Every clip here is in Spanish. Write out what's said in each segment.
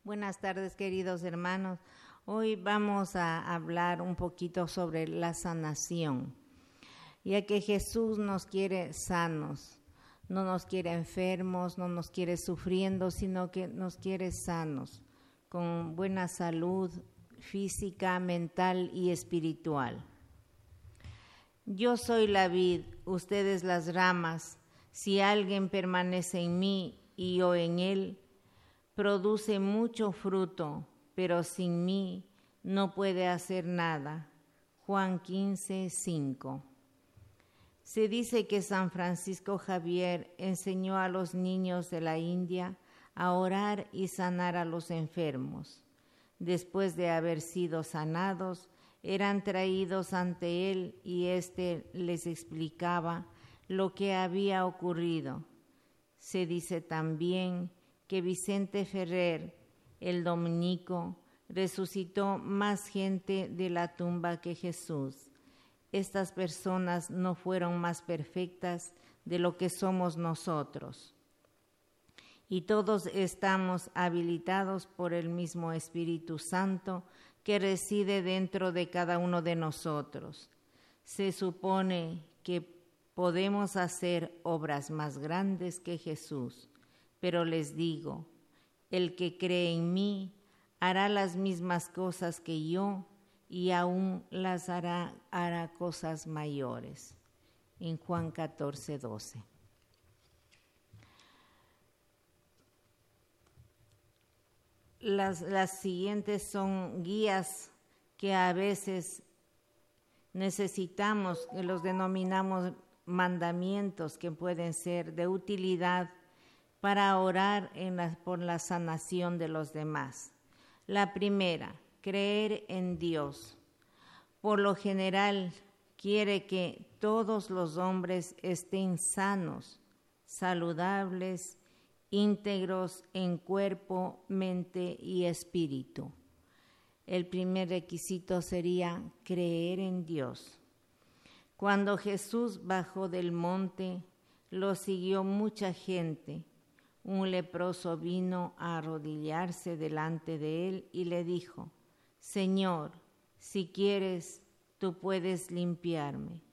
Buenas tardes, queridos hermanos. Hoy vamos a hablar un poquito sobre la sanación, ya que Jesús nos quiere sanos, no nos quiere enfermos, no nos quiere sufriendo, sino que nos quiere sanos, con buena salud física, mental y espiritual. Yo soy la vid, ustedes las ramas. Si alguien permanece en mí y yo en él, produce mucho fruto, pero sin mí no puede hacer nada. Juan 15:5. Se dice que San Francisco Javier enseñó a los niños de la India a orar y sanar a los enfermos. Después de haber sido sanados, eran traídos ante él y éste les explicaba lo que había ocurrido. Se dice también que Vicente Ferrer, el dominico, resucitó más gente de la tumba que Jesús. Estas personas no fueron más perfectas de lo que somos nosotros. Y todos estamos habilitados por el mismo Espíritu Santo que reside dentro de cada uno de nosotros. Se supone que podemos hacer obras más grandes que Jesús, pero les digo, el que cree en mí hará las mismas cosas que yo y aún las hará cosas mayores. En Juan 14:12. Las siguientes son guías que a veces necesitamos, que los denominamos mandamientos, que pueden ser de utilidad para orar por la sanación de los demás. La primera, creer en Dios. Por lo general, quiere que todos los hombres estén sanos, saludables, íntegros en cuerpo, mente y espíritu. El primer requisito sería creer en Dios. Cuando Jesús bajó del monte, lo siguió mucha gente. Un leproso vino a arrodillarse delante de él y le dijo: Señor, si quieres, tú puedes limpiarme.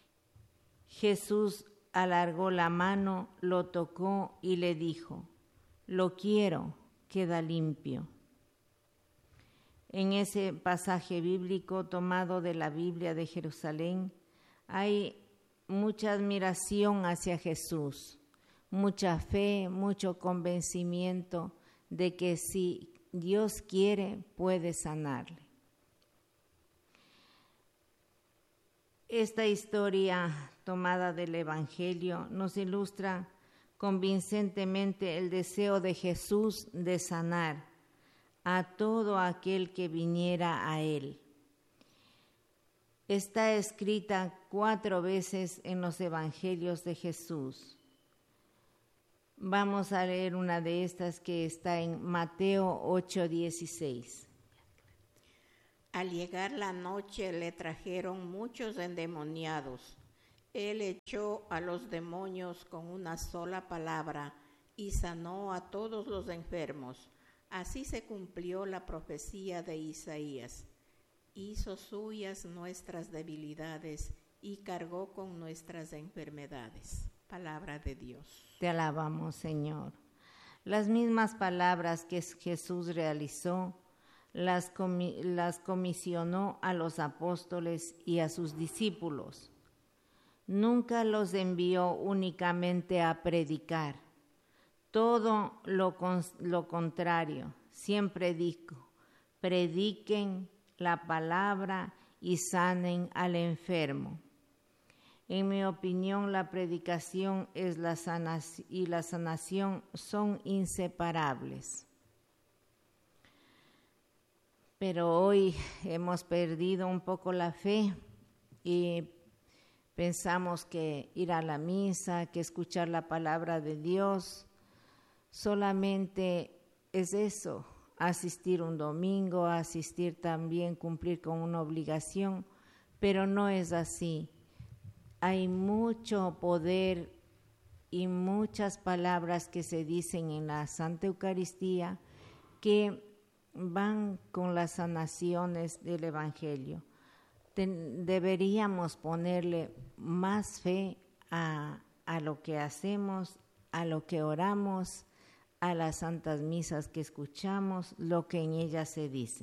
Jesús alargó la mano, lo tocó y le dijo: Lo quiero, queda limpio. En ese pasaje bíblico tomado de la Biblia de Jerusalén hay mucha admiración hacia Jesús, mucha fe, mucho convencimiento de que si Dios quiere, puede sanarle. Esta historia tomada del Evangelio nos ilustra convincentemente el deseo de Jesús de sanar a todo aquel que viniera a Él. Está escrita 4 veces en los Evangelios de Jesús. Vamos a leer una de estas que está en Mateo 8:16. Al llegar la noche le trajeron muchos endemoniados. Él echó a los demonios con una sola palabra y sanó a todos los enfermos. Así se cumplió la profecía de Isaías. Hizo suyas nuestras debilidades y cargó con nuestras enfermedades. Palabra de Dios. Te alabamos, Señor. Las mismas palabras que Jesús realizó las comisionó a los apóstoles y a sus discípulos. Nunca los envió únicamente a predicar. Todo lo contrario. Siempre dijo: prediquen la palabra y sanen al enfermo. En mi opinión, la predicación y la sanación son inseparables. Pero hoy hemos perdido un poco la fe y pensamos que ir a la misa, que escuchar la palabra de Dios, solamente es eso, asistir un domingo, asistir también, cumplir con una obligación, pero no es así. Hay mucho poder y muchas palabras que se dicen en la Santa Eucaristía que van con las sanaciones del Evangelio. Deberíamos ponerle más fe a lo que hacemos, a lo que oramos, a las santas misas que escuchamos, lo que en ellas se dice.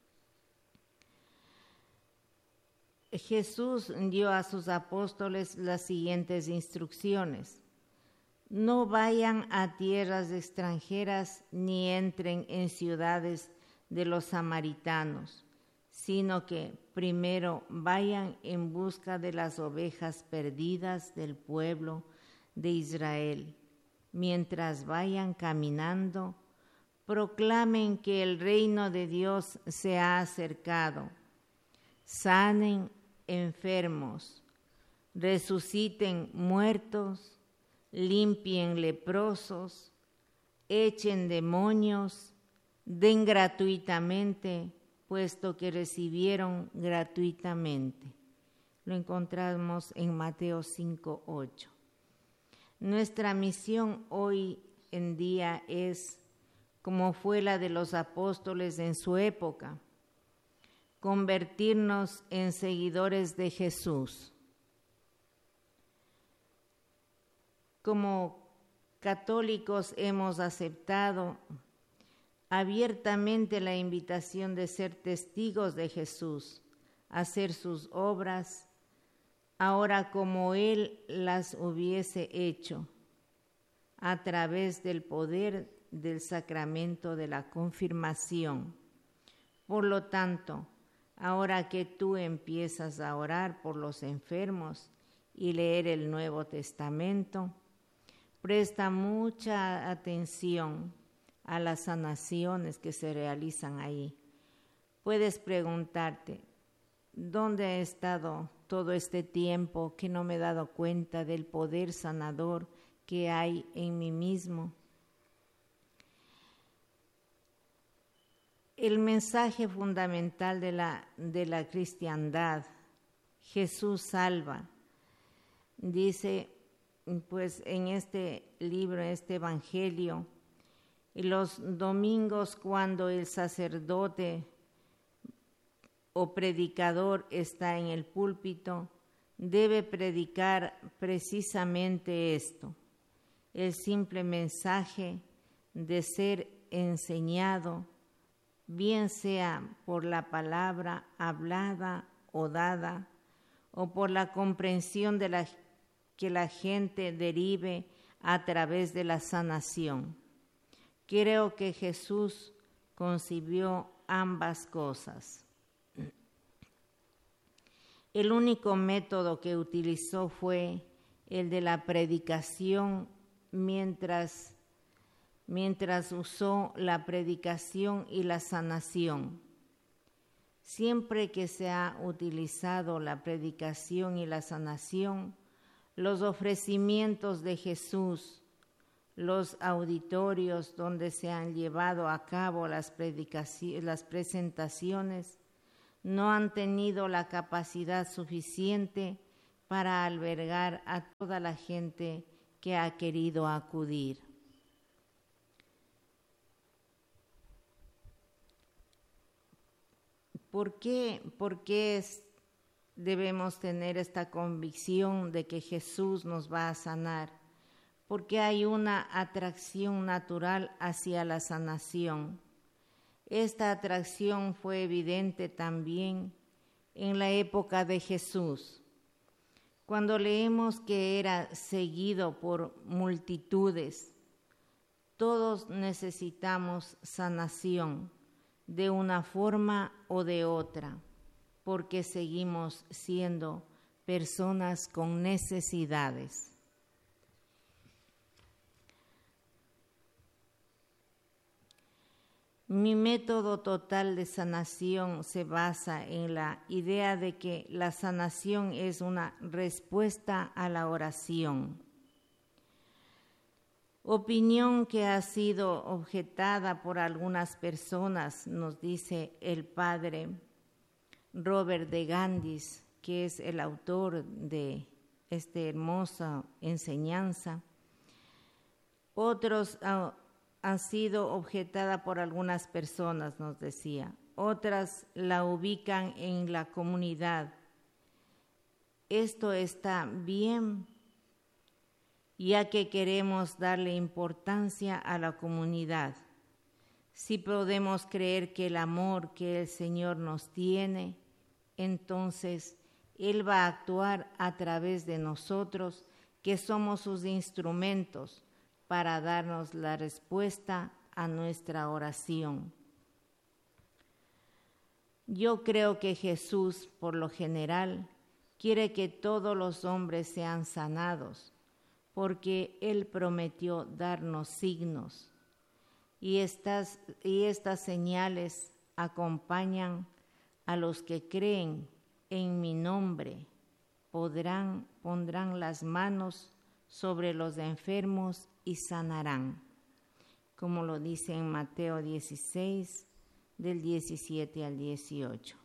Jesús dio a sus apóstoles las siguientes instrucciones: no vayan a tierras extranjeras ni entren en ciudades de los samaritanos, sino que primero vayan en busca de las ovejas perdidas del pueblo de Israel. Mientras vayan caminando, proclamen que el reino de Dios se ha acercado. Sanen enfermos, resuciten muertos, limpien leprosos, echen demonios, den gratuitamente, puesto que recibieron gratuitamente. Lo encontramos en Mateo 5:8. Nuestra misión hoy en día es, como fue la de los apóstoles en su época, convertirnos en seguidores de Jesús. Como católicos hemos aceptado abiertamente la invitación de ser testigos de Jesús, hacer sus obras, ahora como Él las hubiese hecho, a través del poder del sacramento de la confirmación. Por lo tanto, ahora que tú empiezas a orar por los enfermos y leer el Nuevo Testamento, presta mucha atención a las sanaciones que se realizan ahí. Puedes preguntarte, ¿dónde he estado todo este tiempo que no me he dado cuenta del poder sanador que hay en mí mismo? El mensaje fundamental de la cristiandad, Jesús salva, dice pues en este libro, en este evangelio, y los domingos cuando el sacerdote o predicador está en el púlpito, debe predicar precisamente esto, el simple mensaje de ser enseñado, bien sea por la palabra hablada o dada, o por la comprensión que la gente derive a través de la sanación. Creo que Jesús concibió ambas cosas. El único método que utilizó fue el de la predicación, mientras usó la predicación y la sanación. Siempre que se ha utilizado la predicación y la sanación, los ofrecimientos de Jesús, los auditorios donde se han llevado a cabo las presentaciones, no han tenido la capacidad suficiente para albergar a toda la gente que ha querido acudir. ¿Por qué debemos tener esta convicción de que Jesús nos va a sanar? Porque hay una atracción natural hacia la sanación. Esta atracción fue evidente también en la época de Jesús, cuando leemos que era seguido por multitudes. Todos necesitamos sanación de una forma o de otra, porque seguimos siendo personas con necesidades. Mi método total de sanación se basa en la idea de que la sanación es una respuesta a la oración. Opinión que ha sido objetada por algunas personas, nos dice el padre Robert de Gandis, que es el autor de esta hermosa enseñanza. Otros ha sido objetada por algunas personas, nos decía. Otras la ubican en la comunidad. Esto está bien, ya que queremos darle importancia a la comunidad. Si podemos creer que el amor que el Señor nos tiene, entonces Él va a actuar a través de nosotros, que somos sus instrumentos, para darnos la respuesta a nuestra oración. Yo creo que Jesús, por lo general, quiere que todos los hombres sean sanados, porque Él prometió darnos signos, y estas señales acompañan a los que creen en mi nombre. Pondrán las manos sobre los enfermos y sanarán, como lo dice en Mateo 16, del 17 al 18.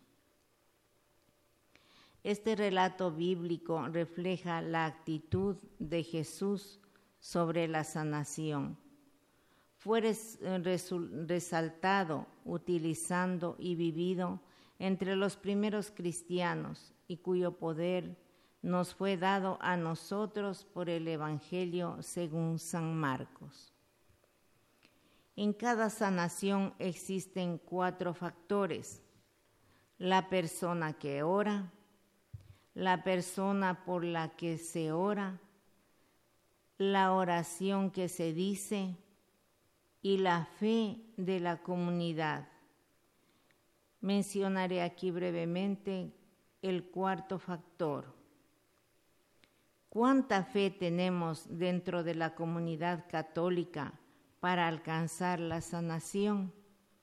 Este relato bíblico refleja la actitud de Jesús sobre la sanación. Fue resaltado, utilizando y vivido entre los primeros cristianos, y cuyo poder nos fue dado a nosotros por el Evangelio según San Marcos. En cada sanación existen 4 factores: la persona que ora, la persona por la que se ora, la oración que se dice y la fe de la comunidad. Mencionaré aquí brevemente el 4º factor. ¿Cuánta fe tenemos dentro de la comunidad católica para alcanzar la sanación?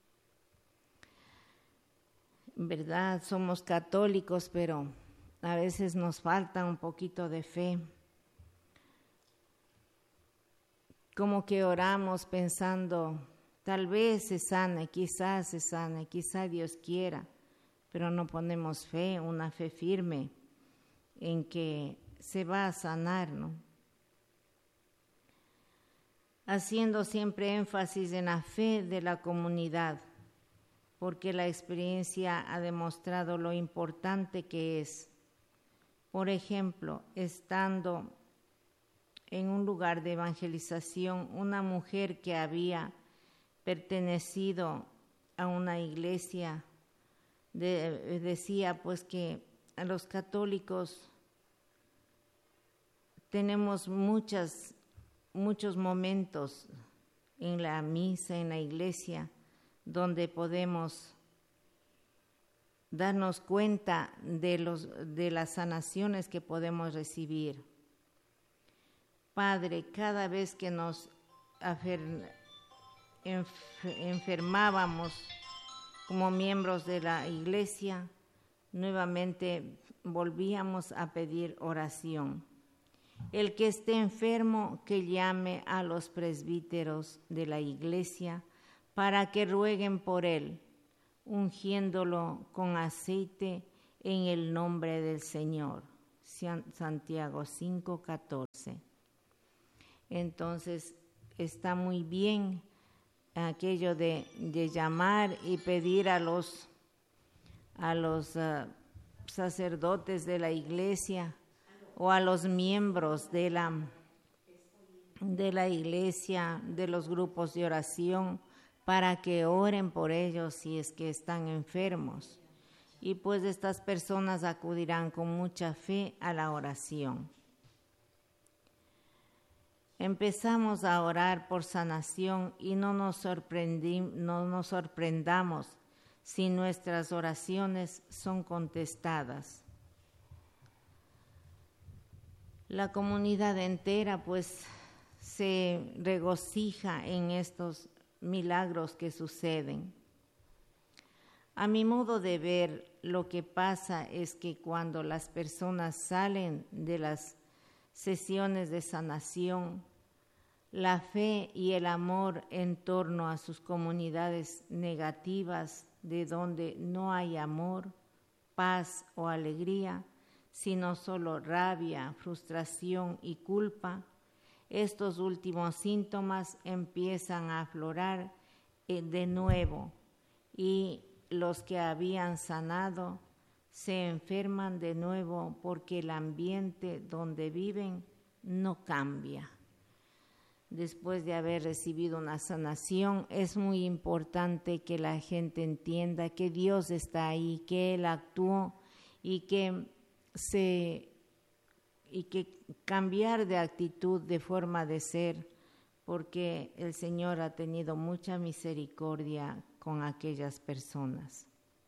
En verdad, somos católicos, pero a veces nos falta un poquito de fe. Como que oramos pensando, tal vez se sane, quizás Dios quiera, pero no ponemos fe, una fe firme en que se va a sanar, ¿no? Haciendo siempre énfasis en la fe de la comunidad, porque la experiencia ha demostrado lo importante que es. Por ejemplo, estando en un lugar de evangelización, una mujer que había pertenecido a una iglesia decía pues que a los católicos tenemos muchos momentos en la misa, en la iglesia, donde podemos darnos cuenta de las sanaciones que podemos recibir. Padre, cada vez que nos enfermábamos como miembros de la iglesia, nuevamente volvíamos a pedir oración. El que esté enfermo, que llame a los presbíteros de la iglesia para que rueguen por él, ungiéndolo con aceite en el nombre del Señor. Santiago 5:14. Entonces, está muy bien aquello de llamar y pedir a los sacerdotes de la iglesia o a los miembros de la iglesia, de los grupos de oración, para que oren por ellos si es que están enfermos. Y pues estas personas acudirán con mucha fe a la oración. Empezamos a orar por sanación y no nos sorprendamos si nuestras oraciones son contestadas. La comunidad entera pues se regocija en estos milagros que suceden. A mi modo de ver, lo que pasa es que cuando las personas salen de las sesiones de sanación, la fe y el amor en torno a sus comunidades negativas, de donde no hay amor, paz o alegría, sino solo rabia, frustración y culpa, estos últimos síntomas empiezan a aflorar de nuevo y los que habían sanado se enferman de nuevo porque el ambiente donde viven no cambia. Después de haber recibido una sanación, es muy importante que la gente entienda que Dios está ahí, que Él actuó y que cambiar de actitud, de forma de ser, porque el Señor ha tenido mucha misericordia con aquellas personas.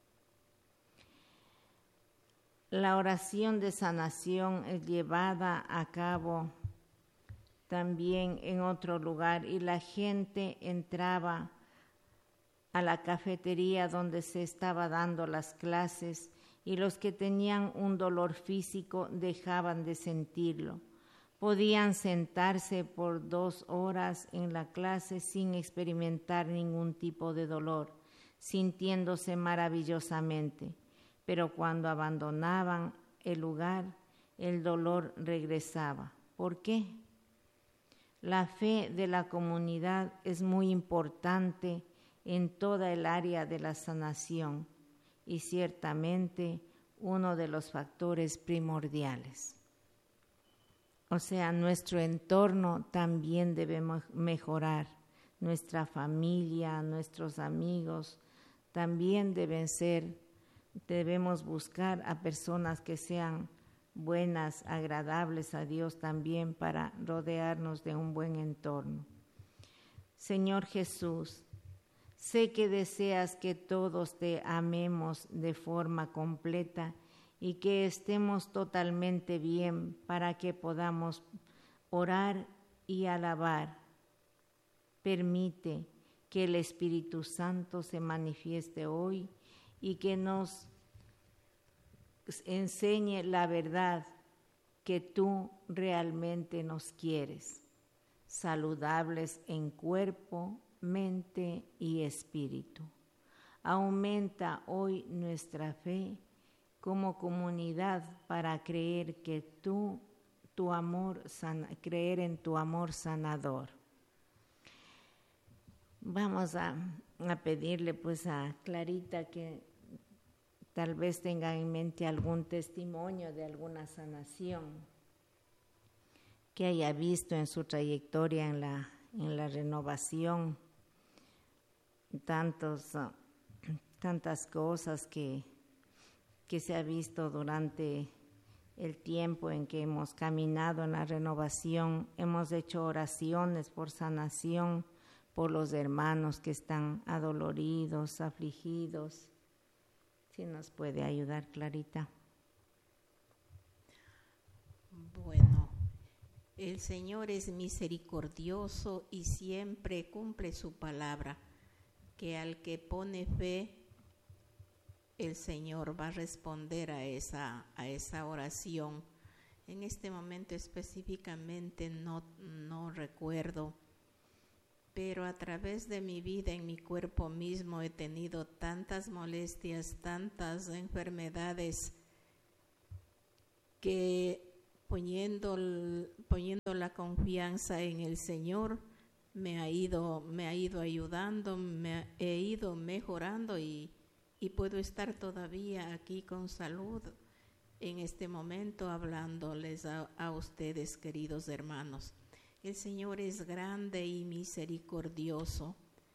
La oración de sanación es llevada a cabo también en otro lugar y la gente entraba a la cafetería donde se estaba dando las clases y los que tenían un dolor físico dejaban de sentirlo. Podían sentarse por 2 horas en la clase sin experimentar ningún tipo de dolor, sintiéndose maravillosamente, pero cuando abandonaban el lugar, el dolor regresaba. ¿Por qué? La fe de la comunidad es muy importante en toda el área de la sanación y ciertamente uno de los factores primordiales. O sea, nuestro entorno también debe mejorar, nuestra familia, nuestros amigos también debemos buscar a personas que sean buenas, agradables a Dios también para rodearnos de un buen entorno. Señor Jesús, sé que deseas que todos te amemos de forma completa y que estemos totalmente bien para que podamos orar y alabar. Permite que el Espíritu Santo se manifieste hoy y que nos enseñe la verdad que tú realmente nos quieres, saludables en cuerpo, mente y espíritu. Aumenta hoy nuestra fe como comunidad para creer que creer en tu amor sanador. Vamos a pedirle pues a Clarita que tal vez tenga en mente algún testimonio de alguna sanación que haya visto en su trayectoria en la renovación, tantas cosas que se ha visto durante el tiempo en que hemos caminado en la renovación. Hemos hecho oraciones por sanación, por los hermanos que están adoloridos, afligidos. Si nos puede ayudar, Clarita. Bueno, el Señor es misericordioso y siempre cumple su palabra, que al que pone fe, el Señor va a responder a esa oración. En este momento específicamente no recuerdo, pero a través de mi vida, en mi cuerpo mismo, he tenido tantas molestias, tantas enfermedades, que poniendo la confianza en el Señor, me ha ido ayudando, he ido mejorando y puedo estar todavía aquí con salud en este momento hablándoles a ustedes, queridos hermanos. El Señor es grande y misericordioso.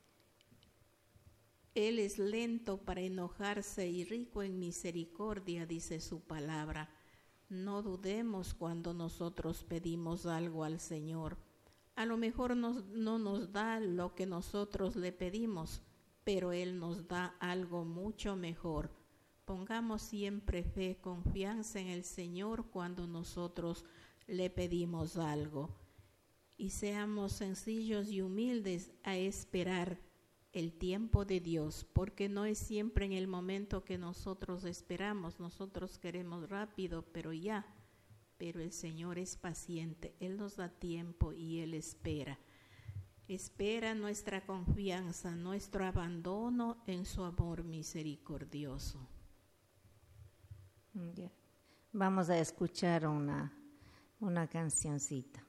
Él es lento para enojarse y rico en misericordia, dice su palabra. No dudemos cuando nosotros pedimos algo al Señor. A lo mejor no nos da lo que nosotros le pedimos, pero Él nos da algo mucho mejor. Pongamos siempre fe, confianza en el Señor cuando nosotros le pedimos algo. Y seamos sencillos y humildes a esperar el tiempo de Dios, porque no es siempre en el momento que nosotros esperamos. Nosotros queremos rápido, pero el Señor es paciente. Él nos da tiempo y Él espera. Espera nuestra confianza, nuestro abandono en su amor misericordioso. Vamos a escuchar una cancioncita.